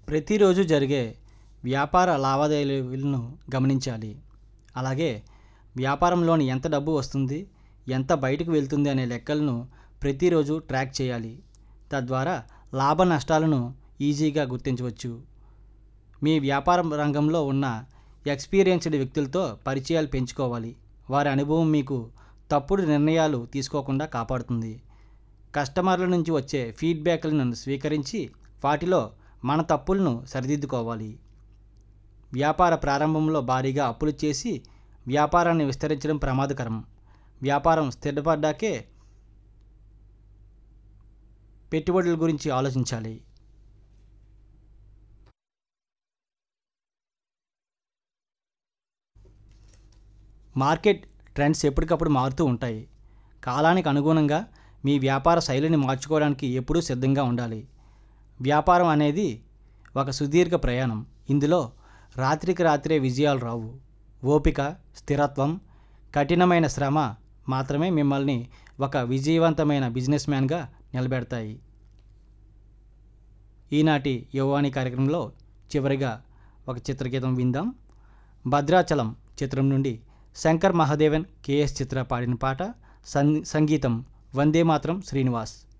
ప్రతిరోజు జరిగే వ్యాపార లావాదేవీలను గమనించాలి. అలాగే వ్యాపారంలోని ఎంత డబ్బు వస్తుంది, ఎంత బయటకు వెళ్తుంది అనే లెక్కలను ప్రతిరోజు ట్రాక్ చేయాలి. తద్వారా లాభ నష్టాలను ఈజీగా గుర్తించవచ్చు. మీ వ్యాపార రంగంలో ఉన్న ఎక్స్పీరియన్స్డ్ వ్యక్తులతో పరిచయాలు పెంచుకోవాలి. వారి అనుభవం మీకు తప్పుడు నిర్ణయాలు తీసుకోకుండా కాపాడుతుంది. కస్టమర్ల నుంచి వచ్చే ఫీడ్బ్యాక్లను స్వీకరించి వాటిలో మన తప్పులను సరిదిద్దుకోవాలి. వ్యాపార ప్రారంభంలో భారీగా అప్పులు చేసి వ్యాపారాన్ని విస్తరించడం ప్రమాదకరం. వ్యాపారం స్థిరపడ్డాకే పెట్టుబడుల గురించి ఆలోచించాలి. మార్కెట్ ట్రెండ్స్ ఎప్పటికప్పుడు మారుతూ ఉంటాయి. కాలానికి అనుగుణంగా మీ వ్యాపార శైలిని మార్చుకోవడానికి ఎప్పుడూ సిద్ధంగా ఉండాలి. వ్యాపారం అనేది ఒక సుదీర్ఘ ప్రయాణం. ఇందులో రాత్రికి రాత్రే విజయాలు రావు. ఓపిక, స్థిరత్వం, కఠినమైన శ్రమ మాత్రమే మిమ్మల్ని ఒక విజయవంతమైన బిజినెస్ మ్యాన్గా నిలబెడతాయి. ఈనాటి యువవాణి కార్యక్రమంలో చివరిగా ఒక చిత్రగీతం విందాం. భద్రాచలం చిత్రం నుండి శంకర్ మహాదేవన్, కెఎస్ చిత్ర పాడిన పాట. సంగీతం వందే మాతరం శ్రీనివాస్.